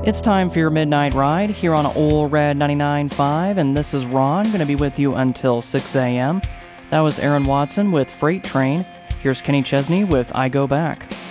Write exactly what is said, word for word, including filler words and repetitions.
It's time for your midnight ride here on Ole Red ninety-nine point five, and this is Ron, going to be with you until six a.m. That was Aaron Watson with Freight Train. Here's Kenny Chesney with I Go Back.